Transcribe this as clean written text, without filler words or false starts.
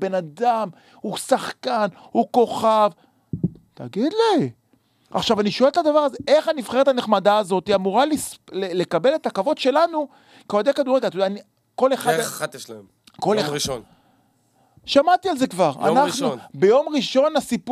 בן אדם, הוא שחקן, הוא כוכב. תגיד לי. עכשיו, אני שואל את הדבר הזה, איך הנבחרת הנחמדה הזאת היא אמורה לקבל את הכבוד שלנו, כאוהדי כדורגל, אתה יודע, כל אחד... דרך אחת יש להם. יום ראשון. שמעתי על זה כבר. יום ראשון. ביום ראשון הסיפור...